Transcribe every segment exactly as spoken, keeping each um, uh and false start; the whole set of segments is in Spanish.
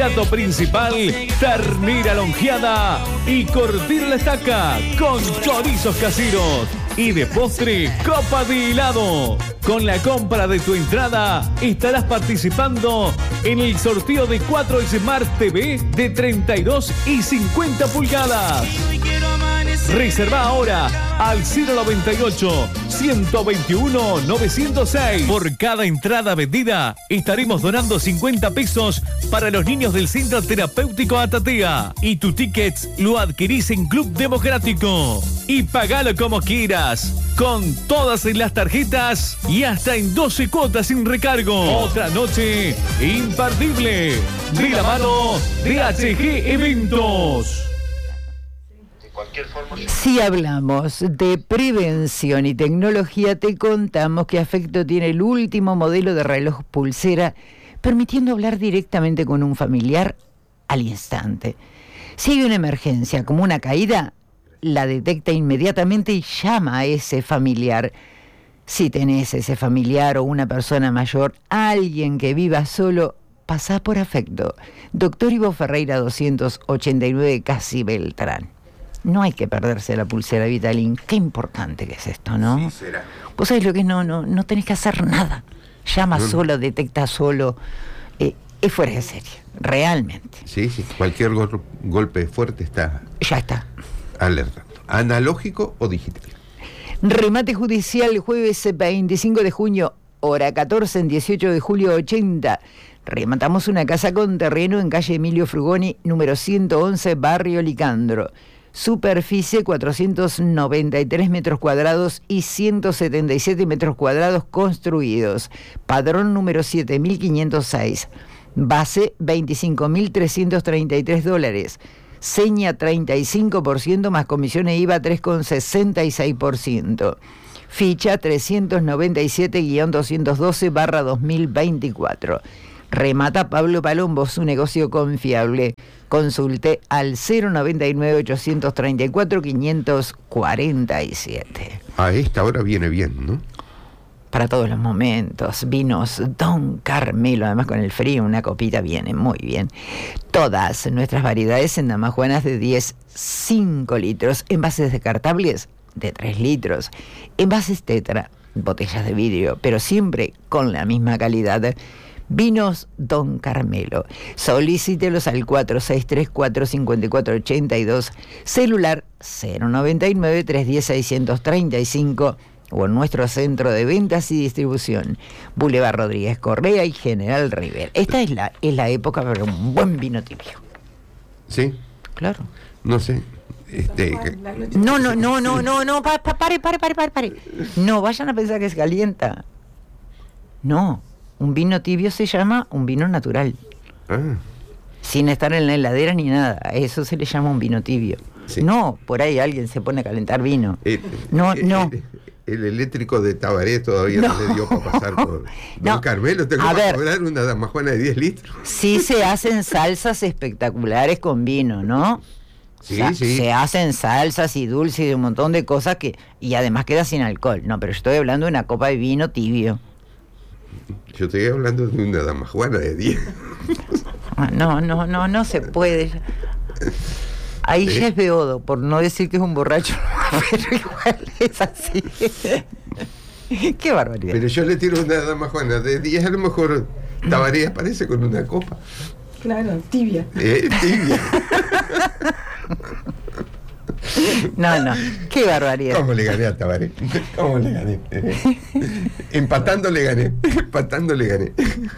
Plato principal, ternera lonjeada y cordero a la estaca con chorizos caseros. Y de postre, copa de helado. Con la compra de tu entrada, estarás participando en el sorteo de cuatro Smart T V de treinta y dos y cincuenta pulgadas. Reserva ahora al cero noventa y ocho, ciento veintiuno, novecientos seis. Por cada entrada vendida, estaremos donando cincuenta pesos para los niños del Centro Terapéutico Atatea. Y tu ticket lo adquirís en Club Democrático. Y pagalo como quieras, con todas las tarjetas y hasta en doce cuotas sin recargo. Otra noche imperdible de la mano de H G Eventos. Si hablamos de prevención y tecnología, te contamos que Afecto tiene el último modelo de reloj pulsera, permitiendo hablar directamente con un familiar al instante. Si hay una emergencia, como una caída, la detecta inmediatamente y llama a ese familiar. Si tenés ese familiar o una persona mayor, alguien que viva solo, pasá por Afecto. Doctor Ivo Ferreira doscientos ochenta y nueve, Casi Beltrán. No hay que perderse la pulsera Vitalin. Qué importante que es esto, ¿no? Sí, será. Vos sabés lo que es, no, no, no tenés que hacer nada. Llama no, solo, detecta solo. Eh, es fuera de serie, realmente. Sí, sí. Cualquier gol, golpe fuerte está. Ya está. Alertando. ¿Analógico o digital? Remate judicial jueves veinticinco de junio, hora catorce, en dieciocho de julio ochenta. Rematamos una casa con terreno en calle Emilio Frugoni, número ciento once, barrio Licandro. Superficie cuatrocientos noventa y tres metros cuadrados y ciento setenta y siete metros cuadrados construidos. Padrón número siete mil quinientos seis. Base veinticinco mil trescientos treinta y tres dólares. Seña treinta y cinco por ciento más comisiones I V A tres coma sesenta y seis por ciento. Ficha trescientos noventa y siete guión doscientos doce barra dos mil veinticuatro. Remata Pablo Palombo, su negocio confiable. Consulte al cero noventa y nueve, ochocientos treinta y cuatro, quinientos cuarenta y siete. A esta hora viene bien, ¿no? Para todos los momentos. Vinos Don Carmelo, además con el frío, una copita viene muy bien. Todas nuestras variedades en damajuanas de diez, cinco litros. Envases descartables de tres litros. Envases tetra, botellas de vidrio, pero siempre con la misma calidad. Vinos Don Carmelo. Solicítelos al cuatro seis tres, cuatro cinco cuatro, ocho dos, celular cero noventa y nueve, trescientos diez, seiscientos treinta y cinco o en nuestro centro de ventas y distribución, Boulevard Rodríguez Correa y General Rivera. Esta es la, es la época para un buen vino tibio. ¿Sí? Claro. No sé. Este, no, no, no, no, no, no, pa, pa, pare, pare, pare, pare, pare. No, vayan a pensar que se calienta. No. Un vino tibio se llama un vino natural. Ah. Sin estar en la heladera ni nada. A eso se le llama un vino tibio. Sí. No, por ahí alguien se pone a calentar vino. Eh, no, eh, no. El, el eléctrico de Tabaré todavía no, no le dio para pasar por no. Don Carmelo. Tengo que cobrar una damajuana de diez litros. Sí se hacen salsas espectaculares con vino, ¿no? Sí, o sea, sí. Se hacen salsas y dulces y un montón de cosas que... Y además queda sin alcohol. No, pero yo estoy hablando de una copa de vino tibio. Yo estoy hablando de una damajuana de diez. No, no, no, no se puede. Ahí ¿Sí? ya es beodo, por no decir que es un borracho, pero igual es así. Qué barbaridad. Pero yo le tiro una damajuana de diez, a lo mejor Tabaré aparece con una copa. Claro, tibia. Eh, tibia. No, no, qué barbaridad. ¿Cómo le gané a Tabaré? ¿Cómo le gané? Empatando le gané, empatando le gané.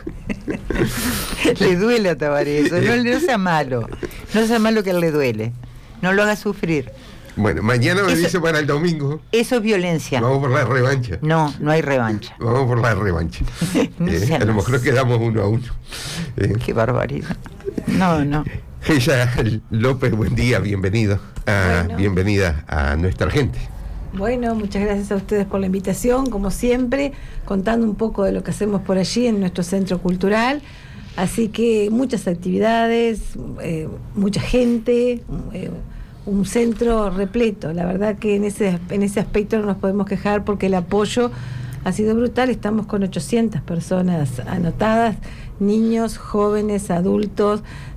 Le duele a Tabaré eso, no, no sea malo, no sea malo que a él le duele, no lo haga sufrir. Bueno, mañana me eso, dice para el domingo. Eso es violencia. Vamos por la revancha. No, no hay revancha. Vamos por la revancha. No eh, a lo mejor quedamos uno a uno. Eh. Qué barbaridad. No, no. Ella López, buen día, bienvenido. A, bueno. Bienvenida a nuestra gente. Bueno, muchas gracias a ustedes por la invitación, como siempre, contando un poco de lo que hacemos por allí en nuestro centro cultural. Así que muchas actividades, eh, mucha gente, eh, un centro repleto. La verdad que en ese, en ese aspecto no nos podemos quejar porque el apoyo ha sido brutal. Estamos con ochocientas personas anotadas, niños, jóvenes, adultos.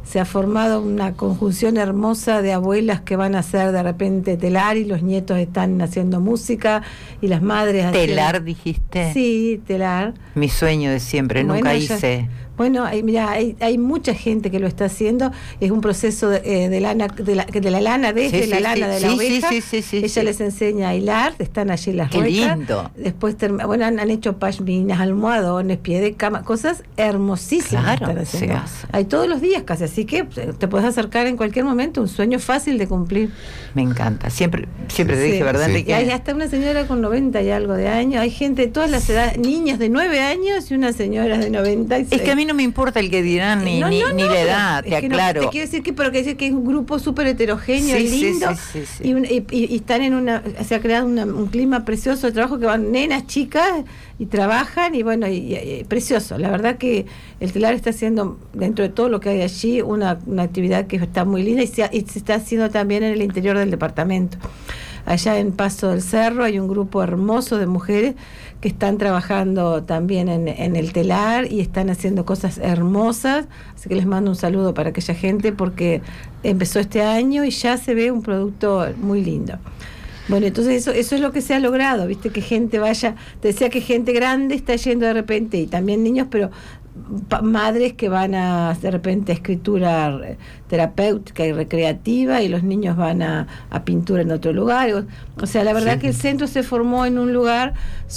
se ha formado una conjunción hermosa de abuelas que van a hacer de repente telar y los nietos están haciendo música y las madres... ¿Telar haciendo... dijiste? Sí, telar. Mi sueño de siempre, bueno, nunca ya... hice... Bueno, hay, mira, hay, hay mucha gente que lo está haciendo. Es un proceso de, eh, de lana, de la, de la lana, desde sí, la sí, lana sí, de la sí, oveja. Sí, sí, sí, Ella sí. les enseña a hilar, están allí las Qué ruecas. Lindo. Después, term- bueno, han, han hecho pashminas, almohadones, pie de cama, cosas hermosísimas. Claro, están haciendo. Hay todos los días casi, así que te puedes acercar en cualquier momento. Un sueño fácil de cumplir. Me encanta. Siempre, siempre te sí, dije, ¿verdad? Sí. Y hay hasta una señora con noventa y algo de años. Hay gente de todas las edades, niños de nueve años y una señora de noventa y seis. Es que a mí no me importa el que dirán ni, no, ni, no, ni no, la edad, te aclaro. No, te quiero decir que, pero que decir que es un grupo súper heterogéneo, sí, lindo, sí, sí, sí, sí. Y, un, y, y están en una, se ha creado una, un clima precioso de trabajo que van nenas, chicas y trabajan y bueno, y, y, y precioso. La verdad que el telar está haciendo, dentro de todo lo que hay allí, una, una actividad que está muy linda y se, y se está haciendo también en el interior del departamento. Allá en Paso del Cerro hay un grupo hermoso de mujeres que están trabajando también en, en el telar y están haciendo cosas hermosas, así que les mando un saludo para aquella gente porque empezó este año y ya se ve un producto muy lindo. Bueno, entonces eso eso es lo que se ha logrado, viste, que gente vaya, te decía que gente grande está yendo de repente y también niños, pero pa- madres que van a de repente a escritura terapéutica y recreativa y los niños van a, a pintura en otro lugar. O, o sea, la verdad sí. que el centro se formó en un lugar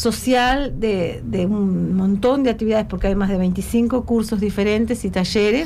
social de, de un montón de actividades porque hay más de veinticinco cursos diferentes y talleres.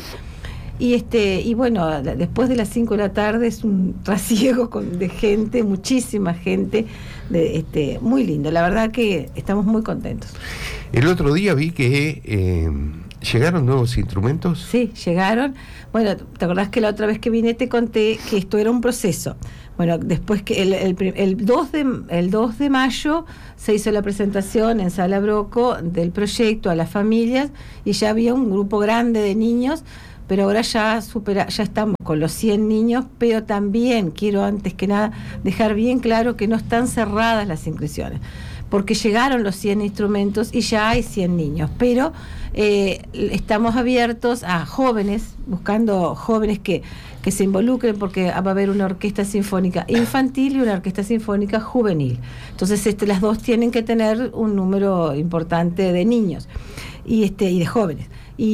Y este y bueno, después de las cinco de la tarde es un trasiego con, de gente, muchísima gente, de, este muy lindo. La verdad que estamos muy contentos. El otro día vi que eh, llegaron nuevos instrumentos. Sí, llegaron. Bueno, ¿te acordás que la otra vez que vine te conté que esto era un proceso? Bueno, después que el, el, el, dos de, el dos de mayo se hizo la presentación en Sala Broco del proyecto a las familias y ya había un grupo grande de niños. Pero ahora ya supera, ya estamos con los cien niños, pero también quiero antes que nada dejar bien claro que no están cerradas las inscripciones, porque llegaron los cien instrumentos y ya hay cien niños, pero eh, estamos abiertos a jóvenes, buscando jóvenes que, que se involucren, porque va a haber una orquesta sinfónica infantil y una orquesta sinfónica juvenil. Entonces este, las dos tienen que tener un número importante de niños y, este, y de jóvenes.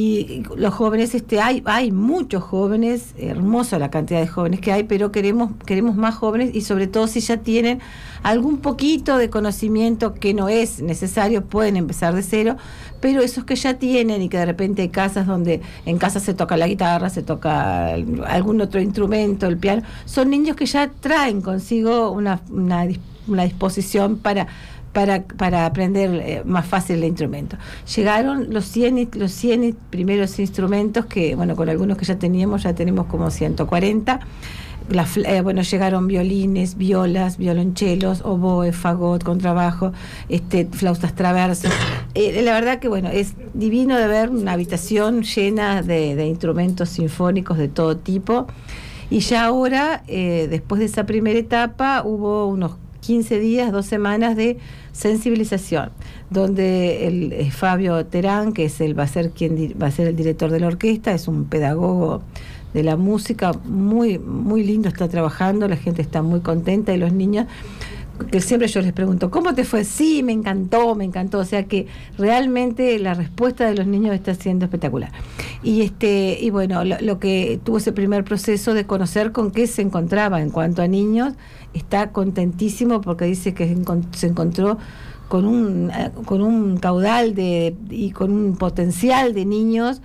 Y los jóvenes, este hay hay muchos jóvenes, hermosa la cantidad de jóvenes que hay, pero queremos queremos más jóvenes y sobre todo si ya tienen algún poquito de conocimiento que no es necesario, pueden empezar de cero, pero esos que ya tienen y que de repente hay casas donde en casa se toca la guitarra, se toca algún otro instrumento, el piano, son niños que ya traen consigo una, una, una disposición para Para, para aprender eh, más fácil el instrumento. Llegaron los cien, los cien primeros instrumentos que, bueno, con algunos que ya teníamos, ya tenemos como ciento cuarenta. La, eh, bueno, llegaron violines, violas, violonchelos, oboe, fagot, contrabajo, este, flautas traversas. Eh, la verdad que, bueno, es divino de ver una habitación llena de, de instrumentos sinfónicos de todo tipo. Y ya ahora, eh, después de esa primera etapa, hubo unos quince días, dos semanas de sensibilización, donde el, el Fabio Terán, que es el va a ser quien va a ser el director de la orquesta, es un pedagogo de la música, muy muy lindo, está trabajando, la gente está muy contenta y los niños, que siempre yo les pregunto, ¿cómo te fue? Sí, me encantó, me encantó, o sea que realmente la respuesta de los niños está siendo espectacular. Y este y bueno, lo, lo que tuvo ese primer proceso de conocer con qué se encontraba en cuanto a niños, está contentísimo porque dice que se encontró con un con un caudal de y con un potencial de niños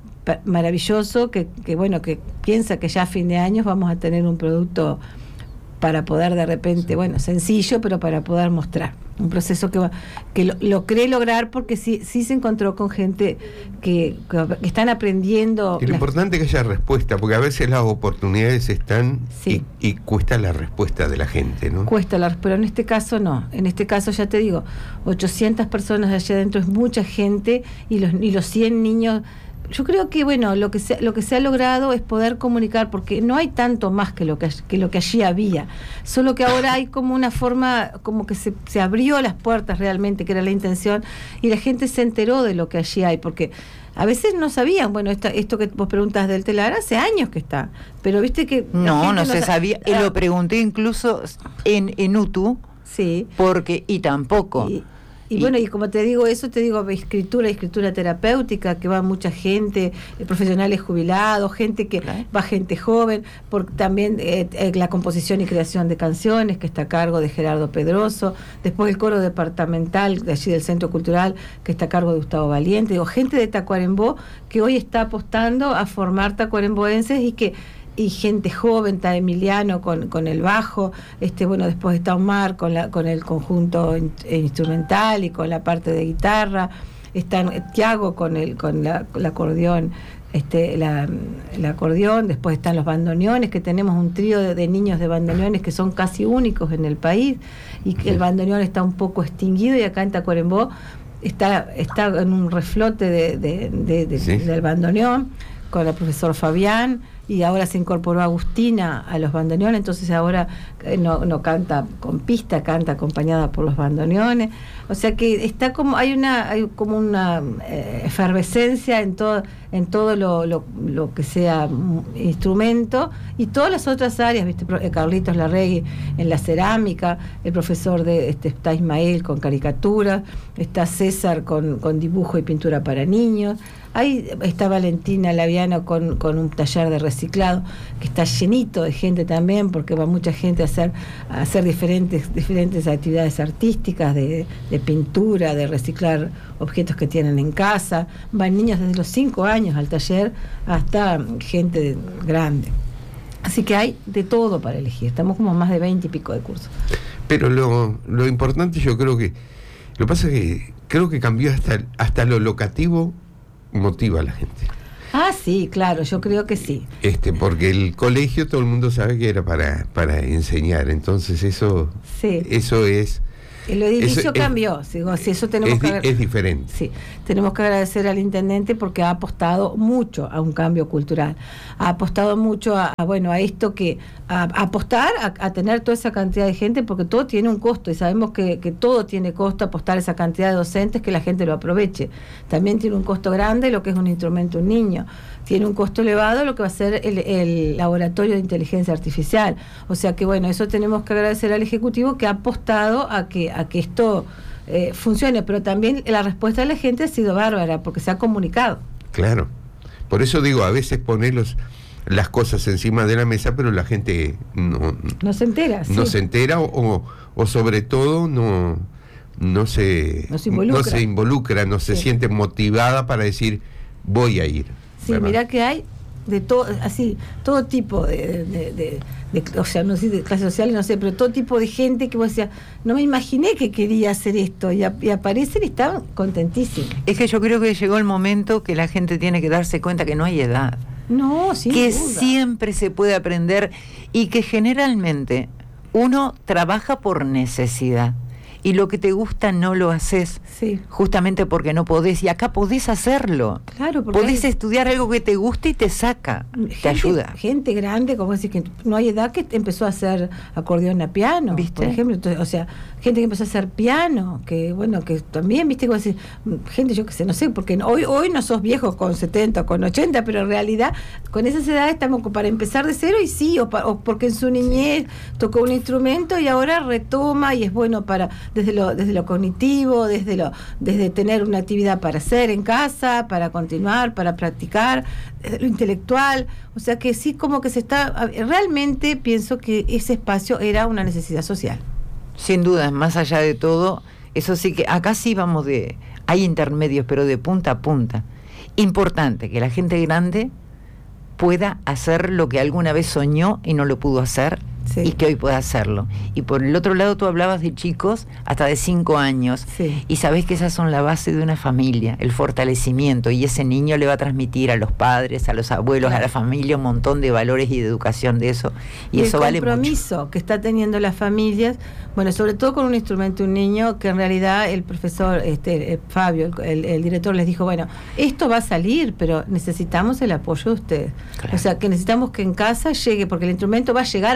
maravilloso, que, que bueno, que piensa que ya a fin de año vamos a tener un producto para poder de repente, bueno, sencillo, pero para poder mostrar. Un proceso que, que lo, lo cree lograr porque sí, sí se encontró con gente que, que están aprendiendo. Y lo la... importante es que haya respuesta, porque a veces las oportunidades están sí. y, y cuesta la respuesta de la gente, ¿no? Cuesta, la, pero en este caso no. En este caso, ya te digo, ochocientas personas allá adentro es mucha gente y los, y los cien niños. Yo creo que, bueno, lo que se, lo que se ha logrado es poder comunicar, porque no hay tanto más que lo que, que lo que allí había, solo que ahora hay como una forma, como que se, se abrió las puertas realmente, que era la intención, y la gente se enteró de lo que allí hay, porque a veces no sabían, bueno, esta, esto que vos preguntas del telar, hace años que está, pero viste que... No, no se sabía, y lo pregunté incluso en, en U T U, sí, porque, y tampoco... Y, Y, y bueno, y como te digo eso, te digo escritura, escritura terapéutica, que va mucha gente, eh, profesionales jubilados, gente que claro. va gente joven, por, también eh, eh, la composición y creación de canciones, que está a cargo de Gerardo Pedroso, después el coro departamental de allí del Centro Cultural, que está a cargo de Gustavo Valiente, digo, gente de Tacuarembó que hoy está apostando a formar tacuaremboenses y que y gente joven, está Emiliano con, con el bajo, este bueno después está Omar con la con el conjunto in, instrumental y con la parte de guitarra, está Tiago con el con la, el acordeón, este la, el acordeón, después están los bandoneones, que tenemos un trío de, de niños de bandoneones que son casi únicos en el país, y que el bandoneón está un poco extinguido, y acá en Tacuarembó está está en un reflote de, de, de, de, ¿sí? del bandoneón, con el profesor Fabián, y ahora se incorporó Agustina a los bandoneones, entonces ahora eh, no, no canta con pista, canta acompañada por los bandoneones, o sea que está como, hay una, hay como una eh, efervescencia en todo, en todo lo, lo, lo que sea instrumento, y todas las otras áreas, viste, Carlitos Larregui en la cerámica, el profesor de este está Ismael con caricatura, está César con, con dibujo y pintura para niños. Ahí está Valentina Laviano con, con un taller de reciclado que está llenito de gente también, porque va mucha gente a hacer, a hacer diferentes, diferentes actividades artísticas, de, de pintura, de reciclar objetos que tienen en casa. Van niños desde los cinco años al taller hasta gente grande. Así que hay de todo para elegir. Estamos como más de veinte y pico de cursos. Pero lo, lo importante, yo creo que, lo que pasa es que creo que cambió hasta, hasta lo locativo. Motiva a la gente. Ah, sí, claro, yo creo que sí. Este, porque el colegio todo el mundo sabe que era para, para enseñar, entonces eso, sí. eso es... El edificio eso cambió, es, digo, sí, eso tenemos es, que agra- es diferente. Sí, tenemos que agradecer al intendente porque ha apostado mucho a un cambio cultural, ha apostado mucho a, a bueno, a esto que, a, a apostar a, a tener toda esa cantidad de gente, porque todo tiene un costo y sabemos que, que todo tiene costo, apostar esa cantidad de docentes, que la gente lo aproveche. También tiene un costo grande lo que es un instrumento, un niño. Tiene un costo elevado lo que va a ser el, el laboratorio de inteligencia artificial. O sea que bueno, eso tenemos que agradecer al Ejecutivo, que ha apostado a que, a que esto eh, funcione, pero también la respuesta de la gente ha sido bárbara, porque se ha comunicado. Claro, por eso digo, a veces ponerlos las cosas encima de la mesa, pero la gente no, no se entera. No sí. se entera o, o sobre todo no, no, se, no se involucra, no, se, involucra, no se sí. siente motivada para decir voy a ir. Sí, mirá que hay de todo, así, todo tipo de, de, de, de, o sea, no sé, de clase social, no sé, pero todo tipo de gente que vos decías, no me imaginé que quería hacer esto, y, a, y aparecen y estaban contentísimos. Es que yo creo que llegó el momento que la gente tiene que darse cuenta que no hay edad. No, sin que duda. Siempre se puede aprender, y que generalmente uno trabaja por necesidad. Y lo que te gusta no lo haces, sí. justamente porque no podés, y acá podés hacerlo. Claro, porque podés hay... estudiar algo que te guste y te saca, gente, te ayuda. Gente grande, como decir, que no hay edad, que empezó a hacer acordeón a piano, ¿viste? Por ejemplo. Entonces, o sea, gente que empezó a hacer piano, que bueno, que también, viste, como decir, gente, yo qué sé, no sé, porque hoy hoy no sos viejo con setenta, con ochenta, pero en realidad con esas edades estamos para empezar de cero, y sí, o, pa, o porque en su niñez tocó un instrumento y ahora retoma, y es bueno para desde lo desde lo cognitivo, desde lo desde tener una actividad para hacer en casa, para continuar, para practicar, desde lo intelectual. O sea que sí, como que se está, realmente pienso que ese espacio era una necesidad social. Sin duda, más allá de todo, eso sí que acá sí vamos de, hay intermedios, pero de punta a punta. Importante que la gente grande pueda hacer lo que alguna vez soñó y no lo pudo hacer, sí. y que hoy pueda hacerlo. Y por el otro lado, tú hablabas de chicos hasta de cinco años, sí. y sabés que esas son la base de una familia, el fortalecimiento, y ese niño le va a transmitir a los padres, a los abuelos, claro. a la familia, un montón de valores y de educación de eso, y, y eso vale mucho. El compromiso que está teniendo las familias, bueno, sobre todo con un instrumento, un niño, que en realidad el profesor, este, el Fabio, el, el director, les dijo, bueno, esto va a salir, pero necesitamos el apoyo de ustedes. Claro. O sea, que necesitamos que en casa llegue, porque el instrumento va a llegar a la casa.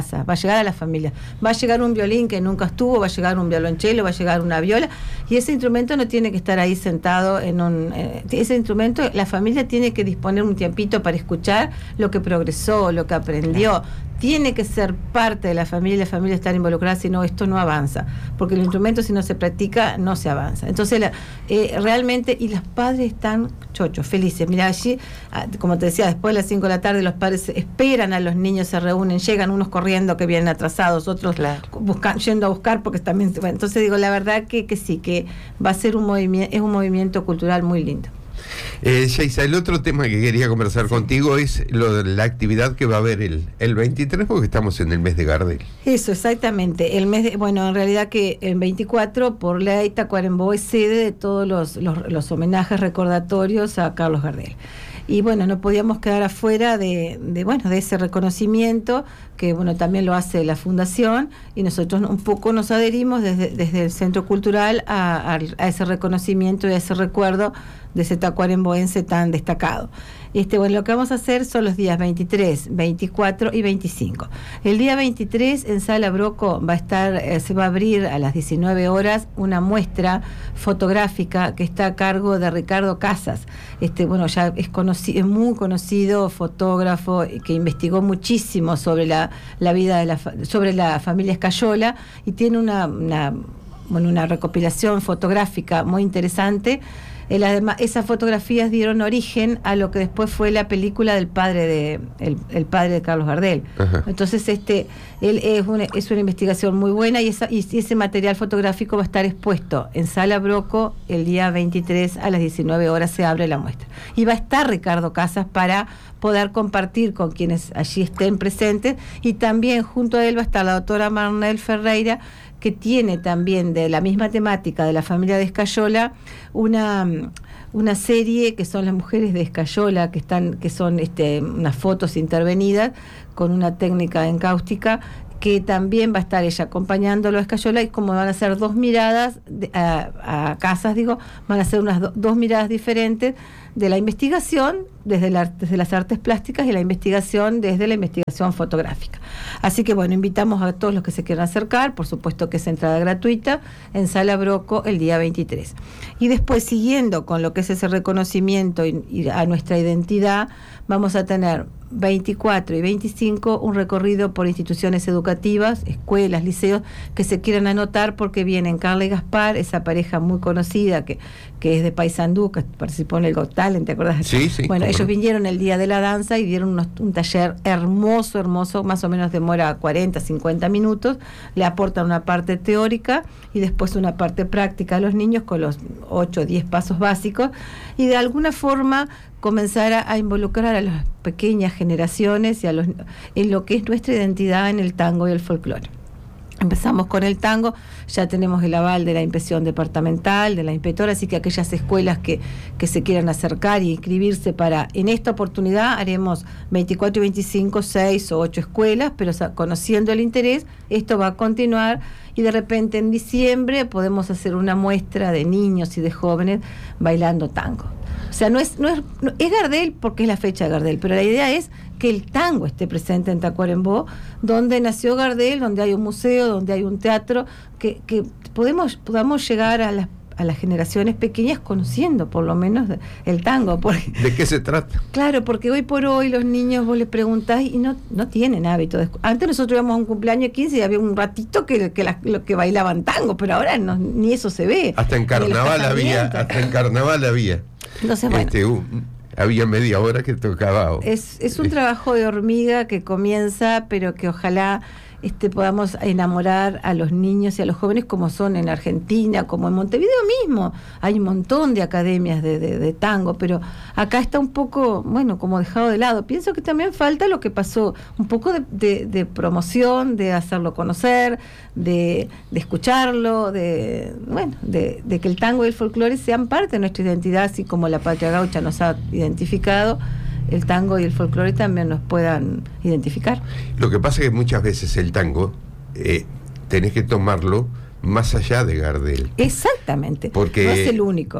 casa, va a llegar a la familia. Va a llegar un violín que nunca estuvo, va a llegar un violonchelo, va a llegar una viola, y ese instrumento no tiene que estar ahí sentado en un... Eh, ese instrumento, la familia tiene que disponer un tiempito para escuchar lo que progresó, lo que aprendió. Tiene que ser parte de la familia, la familia estar involucrada, si no, esto no avanza. Porque el instrumento, si no se practica, no se avanza. Entonces, la, eh, realmente, y los padres están chochos, felices. Mira, allí, como te decía, después de las cinco de la tarde, los padres esperan a los niños, se reúnen, llegan unos corriendo que vienen atrasados, otros claro. buscan, yendo a buscar, porque también... Bueno, entonces, digo, la verdad que, que sí, que va a ser un movimiento, es un movimiento cultural muy lindo. Eh, Yaiza, el otro tema que quería conversar sí. contigo es lo de la actividad que va a haber el, el veintitrés, porque estamos en el mes de Gardel. Eso, exactamente. El mes de, bueno, en realidad que el veinticuatro, por ley, Tacuarembó es sede de todos los, los, los homenajes recordatorios a Carlos Gardel. Y bueno, no podíamos quedar afuera de, de bueno de ese reconocimiento que bueno también lo hace la Fundación, y nosotros un poco nos adherimos desde, desde el Centro Cultural a, a, a ese reconocimiento y a ese recuerdo de ese tacuaremboense tan destacado. Este, bueno, lo que vamos a hacer son los días veintitrés, veinticuatro y veinticinco. El día veintitrés en Sala Broco va a estar, eh, se va a abrir a las diecinueve horas una muestra fotográfica que está a cargo de Ricardo Casas. Este, bueno, ya es conocido, es muy conocido fotógrafo que investigó muchísimo sobre la, la vida de la sobre la familia Escayola, y tiene una, una, bueno, una recopilación fotográfica muy interesante. El, además, esas fotografías dieron origen a lo que después fue la película del padre de el, el padre de Carlos Gardel. Ajá. Entonces, este, él es una, es una investigación muy buena, y, esa, y ese material fotográfico va a estar expuesto en Sala Broco el día veintitrés a las diecinueve horas, se abre la muestra. Y va a estar Ricardo Casas para poder compartir con quienes allí estén presentes, y también junto a él va a estar la doctora Marnel Ferreira, que tiene también de la misma temática de la familia de Escayola una, una serie que son las mujeres de Escayola, que están que son este, unas fotos intervenidas con una técnica encáustica, que también va a estar ella acompañándolo a Escayola, y como van a ser dos miradas de, a, a Casas, digo, van a ser unas do, dos miradas diferentes de la investigación desde, la, desde las artes plásticas, y la investigación desde la investigación fotográfica. Así que bueno, invitamos a todos los que se quieran acercar, por supuesto que es entrada gratuita, en Sala Broco el día veintitrés. Y después, siguiendo con lo que es ese reconocimiento y, y a nuestra identidad, vamos a tener veinticuatro y veinticinco un recorrido por instituciones educativas, escuelas, liceos, que se quieran anotar, porque vienen Carla y Gaspar, esa pareja muy conocida que, que es de Paysandú, que participó en el Got Talent, ¿te acuerdas? Sí, sí. Bueno, ellos vinieron el día de la danza y dieron unos, un taller hermoso, hermoso, más o menos demora cuarenta, cincuenta minutos, le aportan una parte teórica y después una parte práctica a los niños con los ocho o diez pasos básicos, y de alguna forma comenzar a, a involucrar a las pequeñas generaciones y a los, en lo que es nuestra identidad en el tango y el folclore. Empezamos con el tango, ya tenemos el aval de la inspección departamental, de la inspectora, así que aquellas escuelas que, que se quieran acercar y inscribirse para, en esta oportunidad haremos veinticuatro y veinticinco, seis o ocho escuelas, pero o sea, conociendo el interés, esto va a continuar, y de repente en diciembre podemos hacer una muestra de niños y de jóvenes bailando tango. O sea, no es, no es, no, es Gardel porque es la fecha de Gardel, pero la idea es que el tango esté presente en Tacuarembó, donde nació Gardel, donde hay un museo, donde hay un teatro, que, que podemos, podamos llegar a las, a las generaciones pequeñas conociendo por lo menos el tango. Porque, ¿de qué se trata? Claro, porque hoy por hoy los niños vos les preguntás y no, no tienen hábito de, antes nosotros íbamos a un cumpleaños quince y había un ratito que, que, la, que bailaban tango, pero ahora no, ni eso se ve. Hasta en carnaval había, hasta en carnaval había. Entonces, bueno, este, uh, había media hora que tocaba. Oh. Es, es un trabajo de hormiga que comienza, pero que ojalá este, podamos enamorar a los niños y a los jóvenes, como son en Argentina, como en Montevideo mismo. Hay un montón de academias de, de, de tango, pero acá está un poco, bueno, como dejado de lado. Pienso que también falta lo que pasó, un poco de, de, de promoción, de hacerlo conocer, de, de escucharlo, de bueno, de, de que el tango y el folclore sean parte de nuestra identidad, así como la patria gaucha nos ha identificado. El tango y el folclore también nos puedan identificar. Lo que pasa es que muchas veces el tango eh, tenés que tomarlo más allá de Gardel. Exactamente, porque no es el único.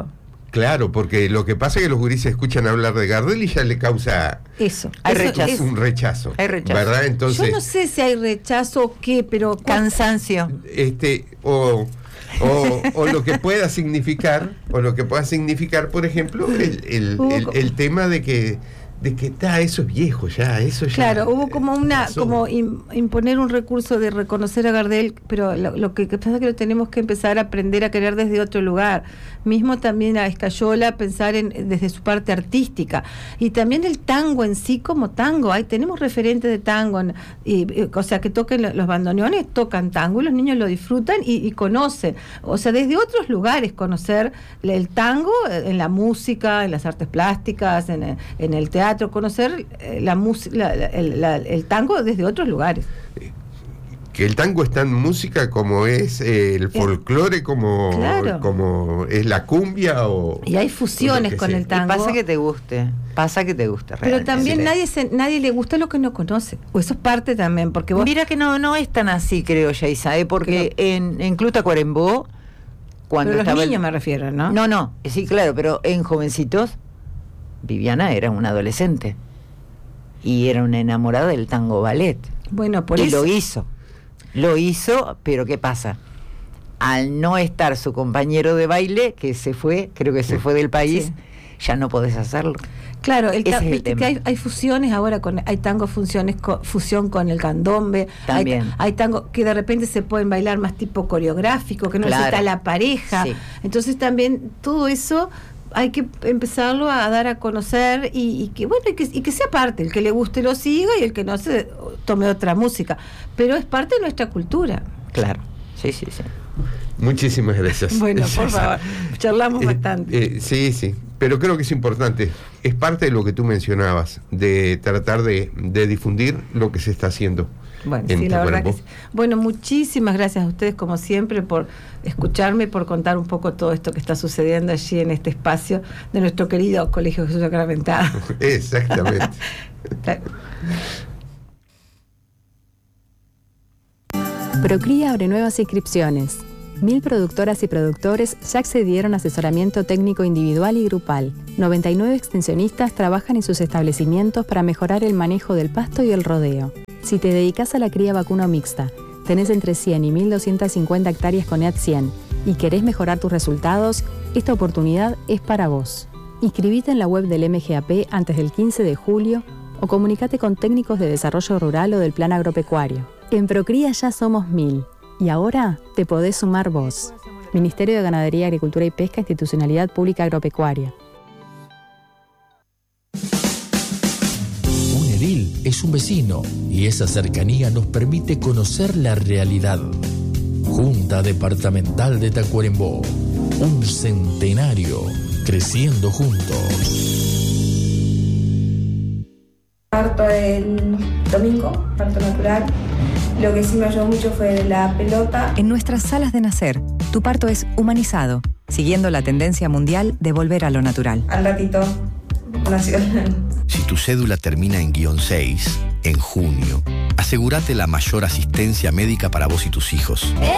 Claro, porque lo que pasa es que los gurises escuchan hablar de Gardel y ya le causa eso, hay eso rechazo. es- un rechazo. Hay rechazo. ¿Verdad? Entonces, yo no sé si hay rechazo o qué, pero cu- Cansancio. este, o, o, o lo que pueda significar, o lo que pueda significar, por ejemplo, el, el, Hubo el, co- el tema de que de que está, eso es viejo ya, eso ya. Claro, hubo como una, pasó. como im- imponer un recurso de reconocer a Gardel, pero lo, lo que, que pasa es que lo tenemos que empezar a aprender a querer desde otro lugar. Mismo también a Escayola pensar en desde su parte artística. Y también el tango en sí como tango. Ahí tenemos referentes de tango, en- y, y, o sea, que toquen lo- los bandoneones, tocan tango y los niños lo disfrutan y, y conocen. O sea, desde otros lugares conocer el tango en la música, en las artes plásticas, en, el- en el teatro, conocer eh, la música, la- la- el, la- el tango desde otros lugares. Que el tango es tan música como es eh, el folclore, como, Claro. como es la cumbia o... Y hay o fusiones lo que con sea. el Y tango. pasa que te guste, pasa que te guste Pero realmente. también Sí. nadie se, nadie le gusta lo que no conoce. O eso es parte también, porque vos... Mira que no, no es tan así, creo, Yaisa, ¿eh? Porque en, en Club Tacuarembó, cuando pero los estaba el- niños me refiero, ¿no? No, no, sí, claro, pero en Jovencitos, Viviana era una adolescente y era una enamorada del tango ballet. Bueno, por y eso... lo hizo, lo hizo, pero ¿qué pasa? Al no estar su compañero de baile, que se fue, creo que se fue del país, Sí. ya no podés hacerlo. Claro, el Ese ta- es el viste tema. que hay, hay fusiones ahora, con hay tango funciones co- fusión con el candombe, hay, También. hay tango que de repente se pueden bailar más tipo coreográfico, que no Claro. necesita la pareja. Sí. Entonces también todo eso hay que empezarlo a dar a conocer y, y que bueno y que, y que sea parte, el que le guste lo siga y el que no se tome otra música, pero es parte de nuestra cultura. Claro, sí, sí, sí. Muchísimas gracias. Bueno, por favor, charlamos Eh, bastante. eh, sí, sí, pero creo que es importante. Es parte de lo que tú mencionabas, de tratar de, de difundir lo que se está haciendo. Bueno, en sí, la verdad que Tacuarembó. sí. Bueno, muchísimas gracias a ustedes, como siempre, por escucharme, por contar un poco todo esto que está sucediendo allí en este espacio de nuestro querido Colegio Jesús Sacramentado. Exactamente. Procría abre nuevas inscripciones. Mil productoras y productores ya accedieron a asesoramiento técnico individual y grupal. noventa y nueve extensionistas trabajan en sus establecimientos para mejorar el manejo del pasto y el rodeo. Si te dedicas a la cría vacuna mixta, tenés entre cien y mil doscientas cincuenta hectáreas con E A T cien y querés mejorar tus resultados, esta oportunidad es para vos. Inscribite en la web del M G A P antes del quince de julio o comunicate con técnicos de desarrollo rural o del plan agropecuario. En Procría ya somos mil y ahora te podés sumar vos. Ministerio de Ganadería, Agricultura y Pesca, Institucionalidad Pública Agropecuaria. Un edil es un vecino y esa cercanía nos permite conocer la realidad. Junta Departamental de Tacuarembó, un centenario creciendo juntos. Parto el domingo, parto natural. Lo que sí me ayudó mucho fue la pelota. En nuestras salas de nacer, tu parto es humanizado, siguiendo la tendencia mundial de volver a lo natural. Al ratito nació. Si tu cédula termina en guión seis, en junio, asegúrate la mayor asistencia médica para vos y tus hijos.